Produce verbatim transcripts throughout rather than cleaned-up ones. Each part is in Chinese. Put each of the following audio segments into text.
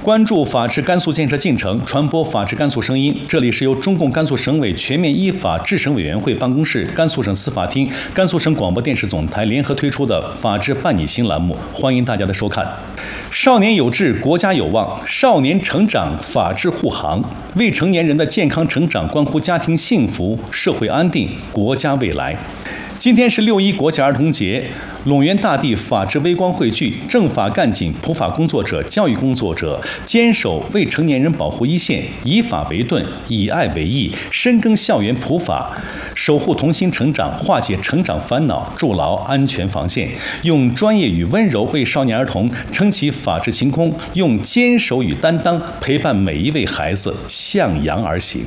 关注法治甘肃建设进程，传播法治甘肃声音。这里是由中共甘肃省委全面依法治省委员会办公室、甘肃省司法厅、甘肃省广播电视总台联合推出的法治伴你心栏目，欢迎大家的收看。少年有志，国家有望；少年成长，法治护航。未成年人的健康成长关乎家庭幸福、社会安定、国家未来。今天是六一国际儿童节，陇源大地法治微光汇聚，政法干警、普法工作者、教育工作者坚守未成年人保护一线，以法为盾，以爱为义，深耕校园普法，守护童心成长，化解成长烦恼，筑牢安全防线，用专业与温柔为少年儿童撑起法治晴空，用坚守与担当陪伴每一位孩子向阳而行。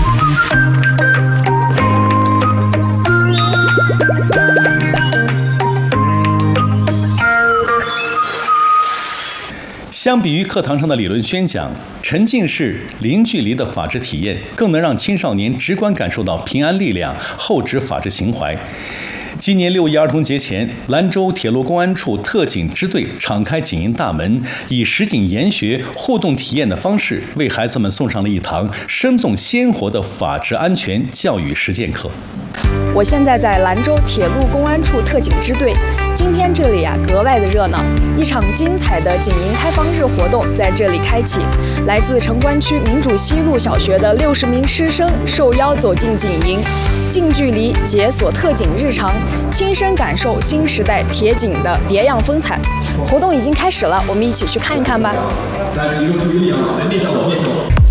相比于课堂上的理论宣讲，沉浸式零距离的法治体验更能让青少年直观感受到平安力量、厚植法治情怀。今年六一儿童节前，兰州铁路公安处特警支队敞开警营大门，以实景研学、互动体验的方式，为孩子们送上了一堂生动鲜活的法治安全教育实践课。 我现在在兰州铁路公安处特警支队，今天这里啊格外的热闹，一场精彩的警营开放日活动在这里开启。来自城关区民主西路小学的六十名师生受邀走进警营，近距离解锁特警日常，亲身感受新时代铁警的别样风采。活动已经开始了，我们一起去看一看吧。 来，集中注意力啊，来面向我，面向我。